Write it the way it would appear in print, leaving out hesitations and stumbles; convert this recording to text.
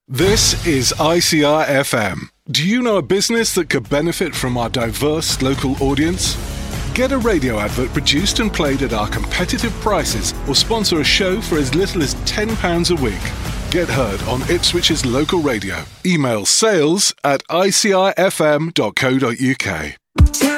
This is ICR FM. Do you know a business that could benefit from our diverse local audience? Get a radio advert produced and played at our competitive prices or sponsor a show for as little as £10 a week. Get heard on Ipswich's local radio. Email sales@icrfm.co.uk.